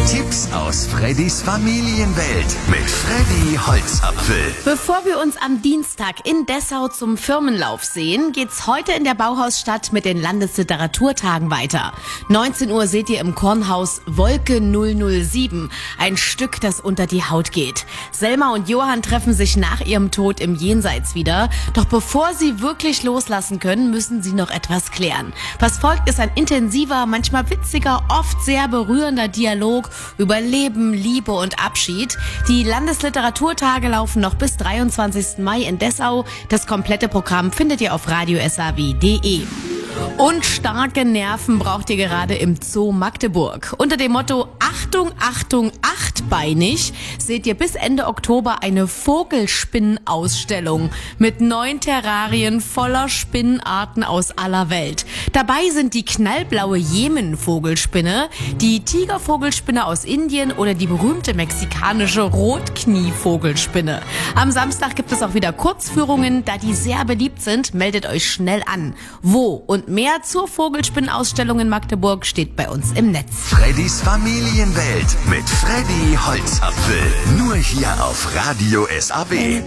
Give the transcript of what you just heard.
Tipps aus Freddys Familienwelt mit Freddy Holzapfel. Bevor wir uns am Dienstag in Dessau zum Firmenlauf sehen, geht's heute in der Bauhausstadt mit den Landesliteraturtagen weiter. 19 Uhr seht ihr im Kornhaus Wolke 007, ein Stück, das unter die Haut geht. Selma und Johann treffen sich nach ihrem Tod im Jenseits wieder. Doch bevor sie wirklich loslassen können, müssen sie noch etwas klären. Was folgt, ist ein intensiver, manchmal witziger, oft sehr berührender Dialog über Leben, Liebe und Abschied. Die Landesliteraturtage laufen noch bis 23. Mai in Dessau. Das komplette Programm findet ihr auf radiosaw.de. Und starke Nerven braucht ihr gerade im Zoo Magdeburg. Unter dem Motto Achtung, Achtung, achtbeinig seht ihr bis Ende Oktober eine Vogelspinnenausstellung mit 9 Terrarien voller Spinnenarten aus aller Welt. Dabei sind die knallblaue Jemen-Vogelspinne, die Tigervogelspinne aus Indien oder die berühmte mexikanische Rotknie-Vogelspinne. Am Samstag gibt es auch wieder Kurzführungen. Da die sehr beliebt sind, meldet euch schnell an. Wo und mehr zur Vogelspinnenausstellung in Magdeburg steht bei uns im Netz. Freddys Familienwelt mit Freddy Holzapfel. Nur hier auf Radio SAW.